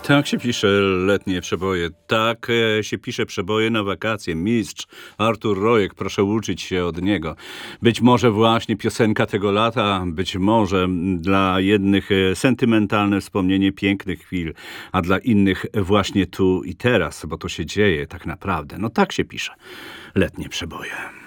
Tak się pisze letnie przeboje. Tak się pisze przeboje na wakacje. Mistrz Artur Rojek, proszę uczyć się od niego. Być może właśnie piosenka tego lata, być może dla jednych sentymentalne wspomnienie pięknych chwil, a dla innych właśnie tu i teraz, bo to się dzieje tak naprawdę. No tak się pisze letnie przeboje.